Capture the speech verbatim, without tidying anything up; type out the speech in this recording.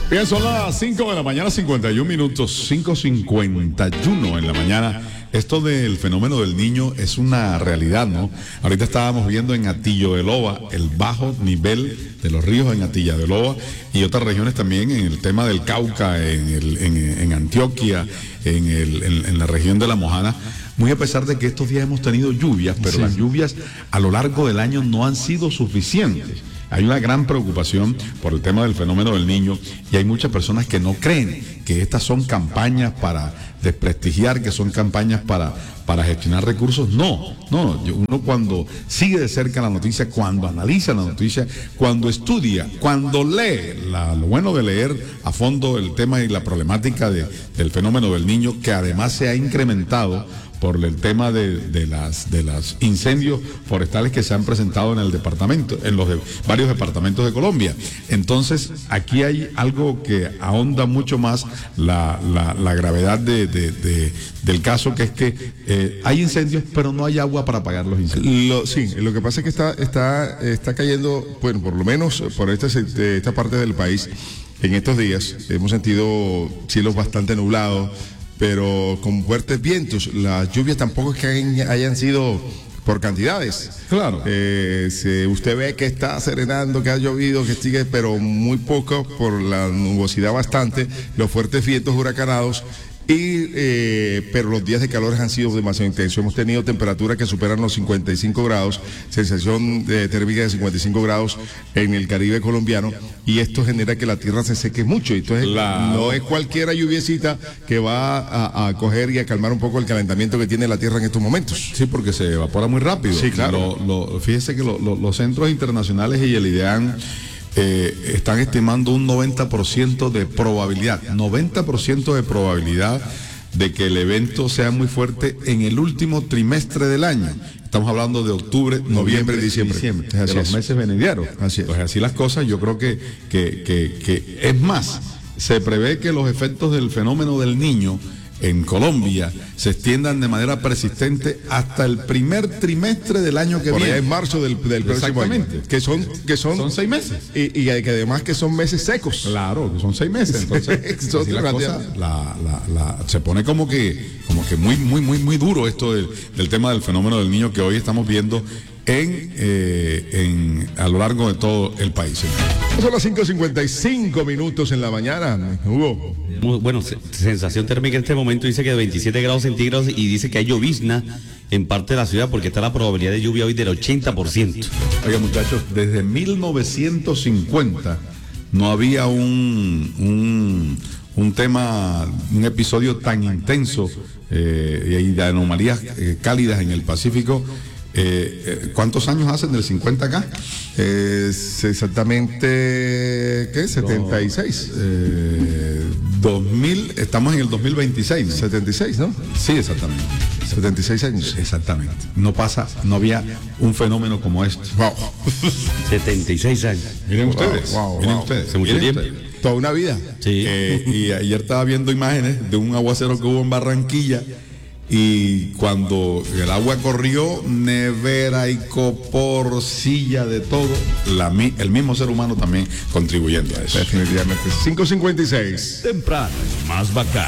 Bien, son las cinco de la mañana, cincuenta y un minutos, cinco cincuenta y uno en la mañana. Esto del fenómeno del niño es una realidad, ¿no? Ahorita estábamos viendo en Atillo de Loba el bajo nivel de los ríos en Atilla de Loba y otras regiones también, en el tema del Cauca, en, el, en, en Antioquia, en, el, en, en la región de La Mojana. Muy a pesar de que estos días hemos tenido lluvias, pero sí, las lluvias a lo largo del año no han sido suficientes. Hay una gran preocupación por el tema del fenómeno del niño y hay muchas personas que no creen que estas son campañas para desprestigiar, que son campañas para, para gestionar recursos. No, no, uno cuando sigue de cerca la noticia, cuando analiza la noticia, cuando estudia, cuando lee, la, lo bueno de leer a fondo el tema y la problemática de, del fenómeno del niño, que además se ha incrementado por el tema de, de las de los incendios forestales que se han presentado en el departamento, en los de, varios departamentos de Colombia. Entonces, aquí hay algo que ahonda mucho más la, la, la gravedad de, de, de, del caso, que es que eh, hay incendios, pero no hay agua para apagar los incendios. Lo, sí, lo que pasa es que está, está, está cayendo, bueno, por lo menos por esta, esta parte del país, en estos días hemos sentido cielos bastante nublados, pero con fuertes vientos. Las lluvias tampoco es que hayan, hayan sido por cantidades. Claro. Eh, si usted ve que está serenando, que ha llovido, que sigue, pero muy poco por la nubosidad bastante, los fuertes vientos huracanados. Y, eh, pero los días de calor han sido demasiado intensos. Hemos tenido temperaturas que superan los cincuenta y cinco grados, sensación de térmica de cincuenta y cinco grados en el Caribe colombiano, y esto genera que la tierra se seque mucho. Entonces, la... no es cualquiera lluviecita que va a, a coger y a calmar un poco el calentamiento que tiene la tierra en estos momentos. Sí, porque se evapora muy rápido. Sí, claro. Lo, lo, fíjese que lo, lo, los centros internacionales y el IDEAN Eh, están estimando un noventa por ciento de probabilidad, noventa por ciento de probabilidad de que el evento sea muy fuerte en el último trimestre del año. Estamos hablando de octubre, noviembre, noviembre diciembre, diciembre de los meses venideros. Así es. Pues así las cosas, yo creo que, que, que, que es más, se prevé que los efectos del fenómeno del niño en Colombia se extiendan de manera persistente hasta el primer trimestre del año que Por viene. Allá en marzo del, del próximo año. Que son, que son, son seis meses. Y, y que además que son meses secos. Claro, que son seis meses. Entonces, son la cosa, la, la, la, se pone como que, como que muy, muy, muy, muy duro esto del, del tema del fenómeno del niño que hoy estamos viendo en, eh, en a lo largo de todo el país. Son las cinco cincuenta y cinco minutos en la mañana, Hugo. Bueno, sensación térmica en este momento dice que de veintisiete grados centígrados y dice que hay llovizna en parte de la ciudad porque está la probabilidad de lluvia hoy del ochenta por ciento. Oiga, muchachos, desde mil novecientos cincuenta no había un, un, un tema, un episodio tan intenso eh, y de anomalías eh, cálidas en el Pacífico. Eh, eh, ¿Cuántos años hacen del cincuenta acá? Eh, exactamente, ¿qué? setenta y seis. Eh, dos mil, estamos en el dos mil veintiséis, ¿no? setenta y seis, ¿no? Sí, exactamente. setenta y seis años. Exactamente. No pasa, no había un fenómeno como este. Wow. setenta y seis años. Miren ustedes, wow, wow, miren wow. ustedes. Hace mucho miren tiempo. Ustedes. Toda una vida. Sí. Eh, y ayer estaba viendo imágenes de un aguacero que hubo en Barranquilla. Y cuando el agua corrió, nevera y copor, silla, de todo, la, el mismo ser humano también contribuyendo a eso. Definitivamente. cinco cincuenta y seis. Temprano, más bacán.